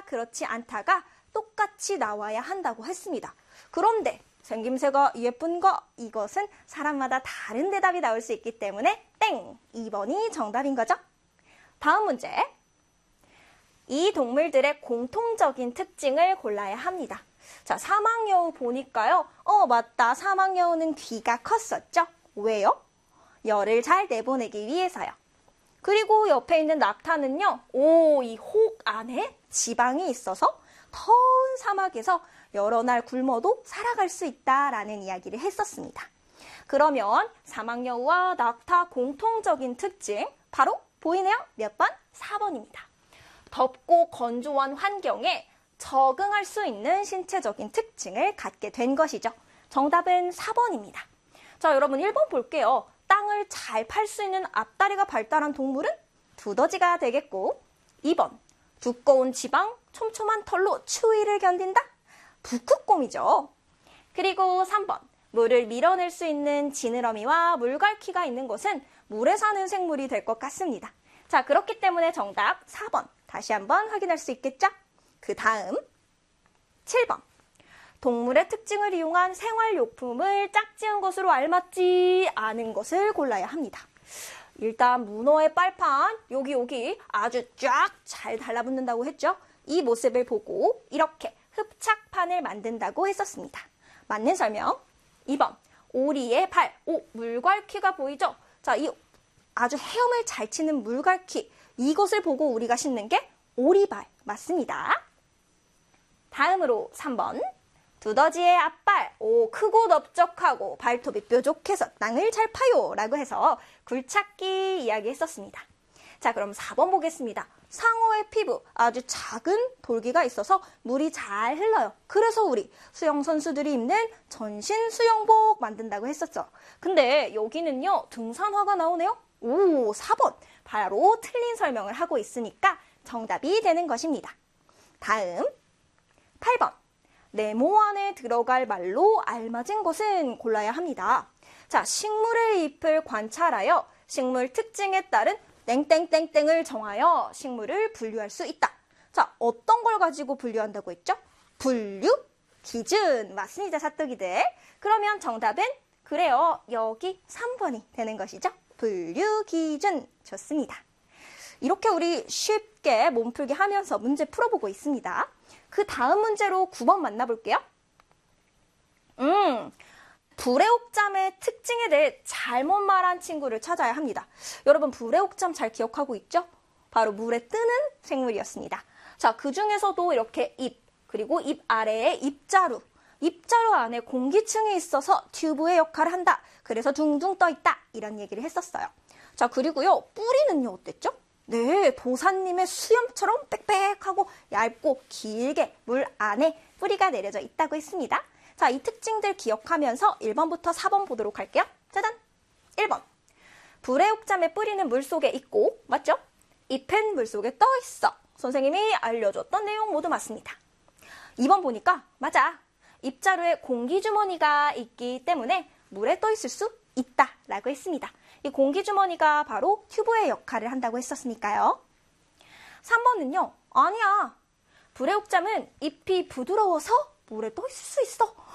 그렇지 않다가 똑같이 나와야 한다고 했습니다. 그런데 생김새가 예쁜 거, 이것은 사람마다 다른 대답이 나올 수 있기 때문에 땡! 2번이 정답인 거죠. 다음 문제. 이 동물들의 공통적인 특징을 골라야 합니다. 자, 사막여우 보니까요. 맞다. 사막여우는 귀가 컸었죠. 왜요? 열을 잘 내보내기 위해서요. 그리고 옆에 있는 낙타는요. 이 혹 안에 지방이 있어서 더운 사막에서 여러 날 굶어도 살아갈 수 있다라는 이야기를 했었습니다. 그러면 사막여우와 낙타 공통적인 특징 바로 보이네요. 몇 번? 4번입니다. 덥고 건조한 환경에 적응할 수 있는 신체적인 특징을 갖게 된 것이죠. 정답은 4번입니다. 자, 여러분 1번 볼게요. 땅을 잘 팔 수 있는 앞다리가 발달한 동물은 두더지가 되겠고 2번, 두꺼운 지방, 촘촘한 털로 추위를 견딘다? 북극곰이죠. 그리고 3번, 물을 밀어낼 수 있는 지느러미와 물갈퀴가 있는 곳은 물에 사는 생물이 될 것 같습니다. 자, 그렇기 때문에 정답 4번 다시 한번 확인할 수 있겠죠? 그 다음 7번, 동물의 특징을 이용한 생활용품을 짝지은 것으로 알맞지 않은 것을 골라야 합니다. 일단 문어의 빨판, 여기 아주 쫙 잘 달라붙는다고 했죠? 이 모습을 보고 이렇게 흡착판을 만든다고 했었습니다. 맞는 설명 2번, 오리의 발, 물갈퀴가 보이죠? 자, 이 아주 헤엄을 잘 치는 물갈퀴, 이것을 보고 우리가 신는 게 오리발 맞습니다. 다음으로 3번, 두더지의 앞발, 크고 넓적하고 발톱이 뾰족해서 땅을 잘 파요 라고 해서 굴착기 이야기했었습니다. 자, 그럼 4번 보겠습니다. 상어의 피부, 아주 작은 돌기가 있어서 물이 잘 흘러요. 그래서 우리 수영 선수들이 입는 전신 수영복 만든다고 했었죠. 근데 여기는요, 등산화가 나오네요. 4번. 바로 틀린 설명을 하고 있으니까 정답이 되는 것입니다. 다음 8번. 네모 안에 들어갈 말로 알맞은 것은 골라야 합니다. 자, 식물의 잎을 관찰하여 식물 특징에 따른 땡땡땡땡을 정하여 식물을 분류할 수 있다. 자, 어떤 걸 가지고 분류한다고 했죠? 분류 기준. 맞습니다, 사또기들. 그러면 정답은 그래요. 여기 3번이 되는 것이죠. 분류 기준. 좋습니다. 이렇게 우리 쉽게 몸풀기 하면서 문제 풀어보고 있습니다. 그 다음 문제로 9번 만나볼게요. 불의 옥잠의 특징에 대해 잘못 말한 친구를 찾아야 합니다. 여러분, 불의 옥잠 잘 기억하고 있죠? 바로 물에 뜨는 생물이었습니다. 자, 그 중에서도 이렇게 잎, 그리고 잎 아래에 입자루 안에 공기층이 있어서 튜브의 역할을 한다. 그래서 둥둥 떠 있다. 이런 얘기를 했었어요. 자, 그리고요, 뿌리는요, 어땠죠? 네, 도사님의 수염처럼 빽빽하고 얇고 길게 물 안에 뿌리가 내려져 있다고 했습니다. 자, 이 특징들 기억하면서 1번부터 4번 보도록 할게요. 짜잔! 1번. 불의 옥잠의 뿌리는 물속에 있고, 맞죠? 잎은 물속에 떠 있어. 선생님이 알려줬던 내용 모두 맞습니다. 2번 보니까 맞아. 입자루에 공기주머니가 있기 때문에 물에 떠 있을 수 있다 라고 했습니다. 이 공기주머니가 바로 튜브의 역할을 한다고 했었으니까요. 3번은요. 아니야. 불의 옥잠은 잎이 부드러워서 물에 떠 있을 수 있어.